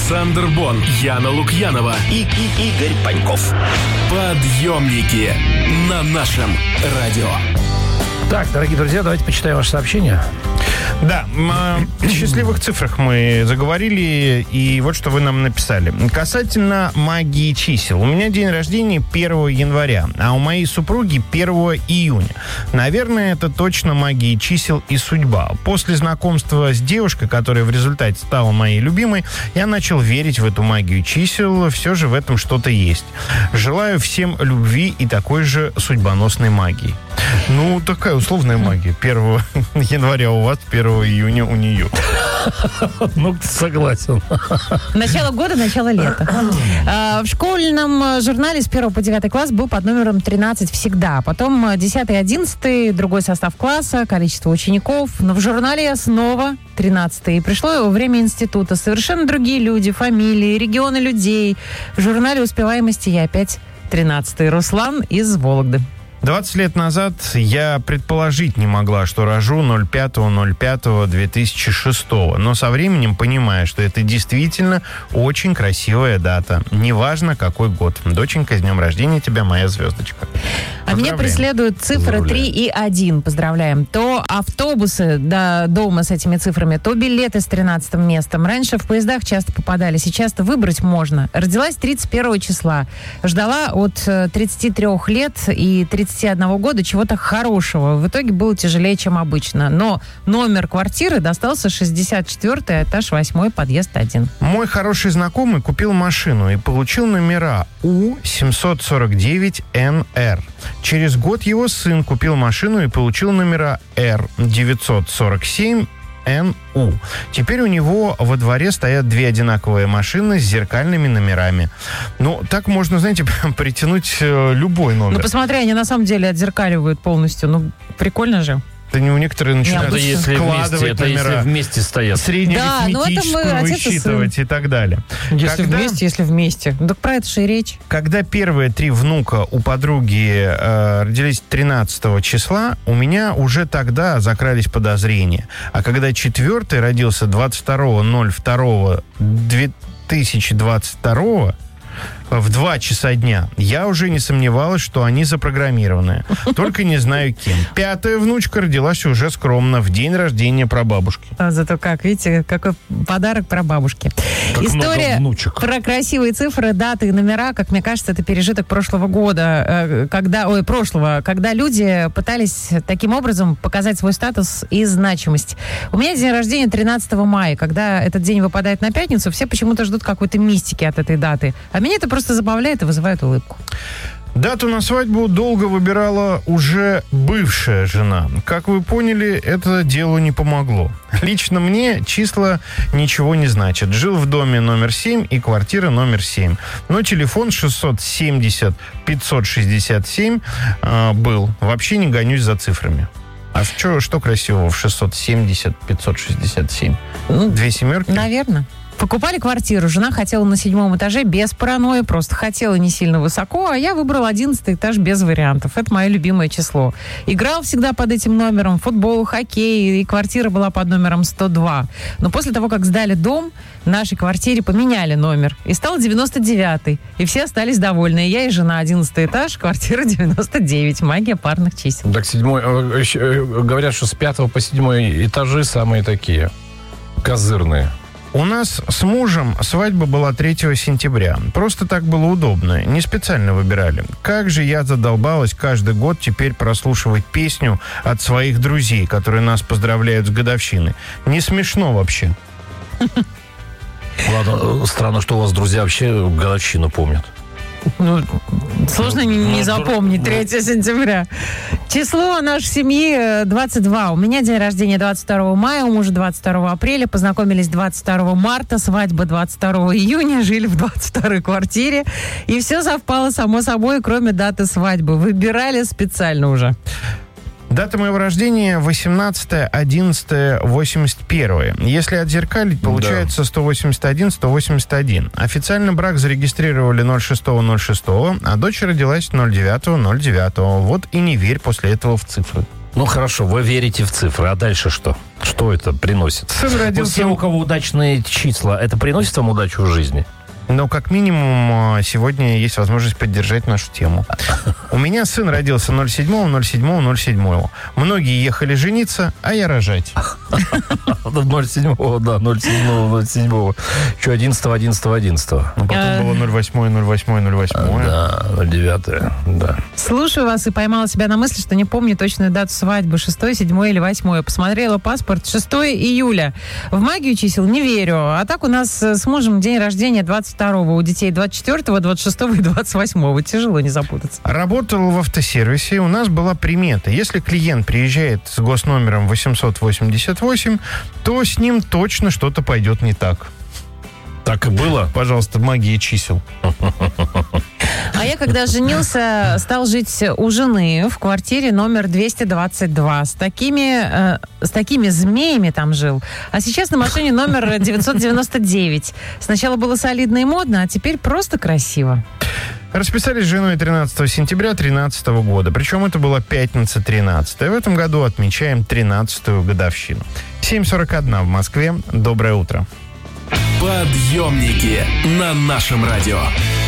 Александр Бон, Яна Лукьянова и Игорь Паньков. Подъемники на нашем радио. Так, дорогие друзья, давайте почитаем ваши сообщения. Да, о счастливых цифрах мы заговорили, и вот что вы нам написали. Касательно магии чисел. У меня день рождения 1 января, а у моей супруги 1 июня. Наверное, это точно магия чисел и судьба. После знакомства с девушкой, которая в результате стала моей любимой, я начал верить в эту магию чисел. Все же в этом что-то есть. Желаю всем любви и такой же судьбоносной магии. Ну, такая условная магия. 1 января у вас, 1 июня у нее. Ну, согласен. Начало года, начало лета. В школьном журнале с 1 по 9 класс был под номером 13 всегда. Потом 10 и 11 другой состав класса, количество учеников. Но в журнале я снова 13. И пришло время института. Совершенно другие люди, фамилии, регионы людей. В журнале успеваемости я опять 13. Руслан из Вологды. 20 лет назад я предположить не могла, что рожу 05.05.2006. Но со временем понимаю, что это действительно очень красивая дата. Неважно, какой год. Доченька, с днем рождения тебя, моя звездочка. А меня преследуют цифры 3 и 1. Поздравляем. То автобусы до дома с этими цифрами, то билеты с 13 местом. Раньше в поездах часто попадали, сейчас-то выбрать можно. Родилась 31 числа. Ждала от 33 лет и 31 года чего-то хорошего. В итоге было тяжелее, чем обычно. Но номер квартиры достался 64-й, этаж 8, подъезд 1. Мой хороший знакомый купил машину и получил номера У-749НР. Через год его сын купил машину и получил номера Р-947 НУ. Теперь у него во дворе стоят две одинаковые машины с зеркальными номерами. Ну, так можно, знаете, притянуть любой номер. Ну, посмотри, они на самом деле отзеркаливают полностью. Ну, прикольно же. Это не у некоторых начинают складывать номера. Если вместе стоят. Среднеарифметическую высчитывать и так далее. Если вместе. Так про это же и речь. Когда первые 3 внука у подруги родились 13 числа, у меня уже тогда закрались подозрения. А когда 4-й родился 22.02.2022 в 2 часа дня, я уже не сомневалась, что они запрограммированы. Только не знаю кем. 5-я внучка родилась уже скромно, в день рождения прабабушки. Зато как, видите, какой подарок прабабушке. Как история про красивые цифры, даты и номера, как мне кажется, это пережиток прошлого года, когда люди пытались таким образом показать свой статус и значимость. У меня день рождения 13 мая. Когда этот день выпадает на пятницу, все почему-то ждут какой-то мистики от этой даты. А меня это просто забавляет и вызывает улыбку. Дату на свадьбу долго выбирала уже бывшая жена. Как вы поняли, это делу не помогло. Лично мне числа ничего не значат. Жил в доме номер 7 и квартира номер 7. Но телефон 670-567 был. Вообще не гонюсь за цифрами. А что красивого в 670-567? 2 семерки? Наверное. Покупали квартиру. Жена хотела на 7 этаже без паранойи, просто хотела не сильно высоко, а я выбрал 11 этаж без вариантов. Это мое любимое число. Играл всегда под этим номером, футбол, хоккей, и квартира была под номером 102. Но после того, как сдали дом, в нашей квартире поменяли номер. И стал 99-й. И все остались довольны. И я, и жена 11 этаж, квартира 99. Магия парных чисел. Так, 7, говорят, что с 5 по 7 этажи самые такие козырные. У нас с мужем свадьба была 3 сентября. Просто так было удобно. Не специально выбирали. Как же я задолбалась каждый год теперь прослушивать песню от своих друзей, которые нас поздравляют с годовщиной. Не смешно вообще. Ладно, странно, что у вас друзья вообще годовщину помнят. Ну, сложно не запомнить 3 сентября. Число нашей семьи 22. У меня день рождения 22 мая, у мужа 22 апреля. Познакомились 22 марта, свадьба 22 июня, жили в 22 квартире. И все совпало само собой, кроме даты свадьбы. Выбирали специально уже. Дата моего рождения 18.11.81. Если отзеркалить, получается 181-181. Официально брак зарегистрировали 06.06, а дочь родилась 09.09. Вот и не верь после этого в цифры. Ну, хорошо, вы верите в цифры, а дальше что? Что это приносит? Сын Вот родился... все, у кого удачные числа, это приносит вам удачу в жизни? Но как минимум сегодня есть возможность поддержать нашу тему. У меня сын родился 07-07-07. Многие ехали жениться, а я рожать. 07-го, да, 07-го. Что, 11-11-11. Потом было 08-08-08. Да, 09, да. Слушаю вас и поймала себя на мысли, что не помню точную дату свадьбы, 6, 7 или 8. Посмотрела паспорт, 6 июля. В магию чисел не верю. А так у нас с мужем день рождения 22-го, у детей 24-го, 26-го и 28-го. Тяжело не запутаться. Работал в автосервисе, у нас была примета. Если клиент приезжает с госномером 888, то с ним точно что-то пойдет не так. Так и было? Пожалуйста, магия чисел. А я, когда женился, стал жить у жены в квартире номер 222. С такими змеями там жил. А сейчас на машине номер 999. Сначала было солидно и модно, а теперь просто красиво. Расписались с женой 13 сентября 2013 года. Причем это была пятница 13. В этом году отмечаем 13-ю годовщину. 7:41 в Москве. Доброе утро. Подъемники на нашем радио.